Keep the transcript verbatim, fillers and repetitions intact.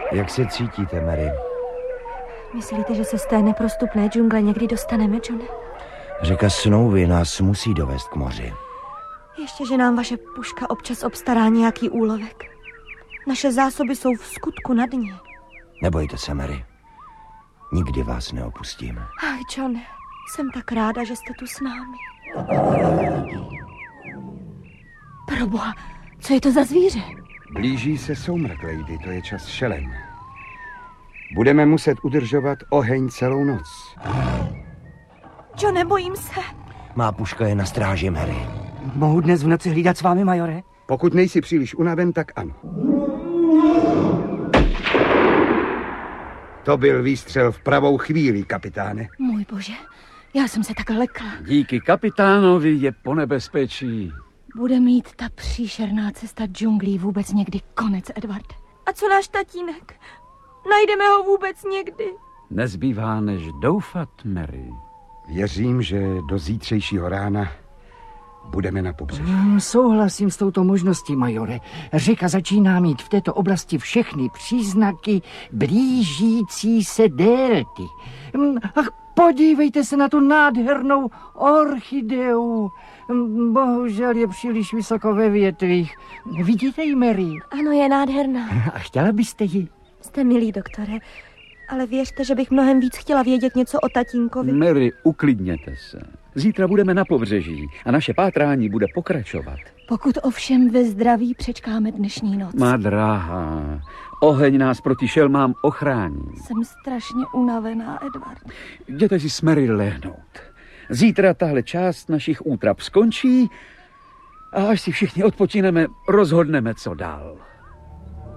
Jak se cítíte, Mary? Myslíte, že se z té neprostupné džungle někdy dostaneme, Johne? Řeka Snowy nás musí dovést k moři. Ještě, že nám vaše puška občas obstará nějaký úlovek. Naše zásoby jsou v skutku na dně. Nebojte se, Mary. Nikdy vás neopustím. Ach, Johne, jsem tak ráda, že jste tu s námi. Proboha, co je to za zvíře? Blíží se soumrak, lady, to je čas šelem. Budeme muset udržovat oheň celou noc. Johne, bojím se. Má puška je na stráži, Mary. Mohu dnes v noci hlídat s vámi, majore? Pokud nejsi příliš unaven, tak ano. To byl výstřel v pravou chvíli, kapitáne. Můj bože, já jsem se tak lekla. Díky kapitánovi je po nebezpečí. Bude mít ta příšerná cesta džunglí vůbec někdy konec, Edward? A co náš tatínek? Najdeme ho vůbec někdy? Nezbývá než doufat, Mary. Věřím, že do zítřejšího rána budeme na pobřeží. Hmm, souhlasím s touto možností, majore. Řeka začíná mít v této oblasti všechny příznaky blížící se délky. Hmm, ach, podívejte se na tu nádhernou orchideu. Hmm, bohužel je příliš vysoko ve větvích. Vidíte ji, Mary? Ano, je nádherná. A chtěla byste ji? Jste milý, doktore, ale věřte, že bych mnohem víc chtěla vědět něco o tatínkovi. Mary, uklidněte se. Zítra budeme na pobřeží a naše pátrání bude pokračovat. Pokud ovšem ve zdraví přečkáme dnešní noc. Má dráha, oheň nás proti šelmám ochrání. Jsem strašně unavená, Edward. Jděte si s Mary lehnout. Zítra tahle část našich útrap skončí a až si všichni odpočineme, rozhodneme, co dál.